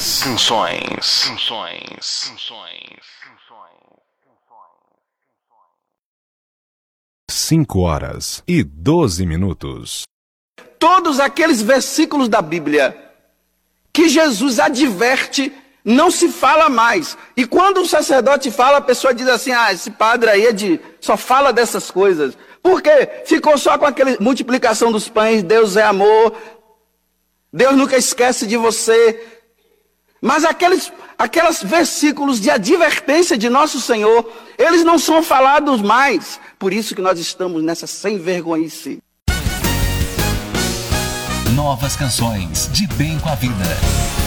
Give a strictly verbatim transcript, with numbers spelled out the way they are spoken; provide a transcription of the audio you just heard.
Canções. Canções. Canções. Canções. Cinco horas e doze minutos. Todos aqueles versículos da Bíblia que Jesus adverte, não se fala mais. E quando o sacerdote fala, a pessoa diz assim: ah, esse padre aí é de, só fala dessas coisas. Por quê? Ficou só com aquela multiplicação dos pães, Deus é amor, Deus nunca esquece de você. Mas aqueles, aqueles versículos de advertência de nosso Senhor, eles não são falados mais. Por isso que nós estamos nessa sem vergonhice. Novas canções de bem com a vida.